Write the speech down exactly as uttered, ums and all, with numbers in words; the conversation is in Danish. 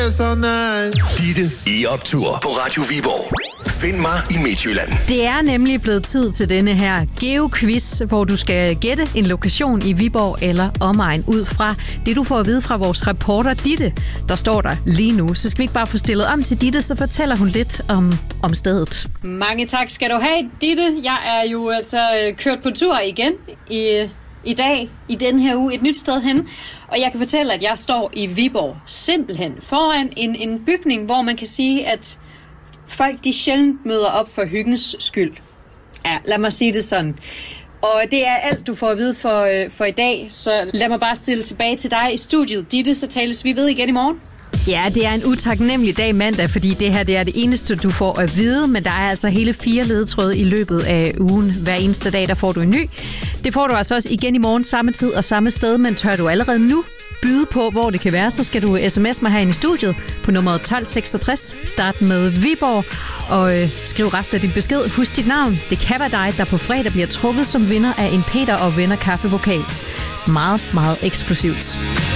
So nice. Ditte i optur på Radio Viborg. Find mig i Midtjylland. Det er nemlig blevet tid til denne her GeoQuiz, hvor du skal gætte en lokation i Viborg eller omegn ud fra det, du får at vide fra vores reporter Ditte, der står der lige nu. Så skal vi ikke bare få stillet om til Ditte, så fortæller hun lidt om, om stedet. Mange tak skal du have, Ditte. Jeg er jo altså kørt på tur igen i, i dag, i den her uge, et nyt sted hen. Og jeg kan fortælle, at jeg står i Viborg, simpelthen foran en, en bygning, hvor man kan sige, at folk de sjældent møder op for hyggens skyld. Ja, lad mig sige det sådan. Og det er alt, du får at vide for, for i dag. Så lad mig bare stille tilbage til dig i studiet. Ditte, så tales vi ved igen i morgen. Ja, det er en utaknemmelig dag mandag, fordi det her det er det eneste, du får at vide. Men der er altså hele fire ledetråde i løbet af ugen. Hver eneste dag, der får du en ny. Det får du altså også igen i morgen, samme tid og samme sted. Men tør du allerede nu byde på, hvor det kan være, så skal du sms mig herinde i studiet på nummeret tolv seksogtres. Start med Viborg og øh, skriv resten af din besked. Husk dit navn. Det kan være dig, der på fredag bliver trukket som vinder af en Peter og Venner kaffepokal. Meget, meget eksklusivt.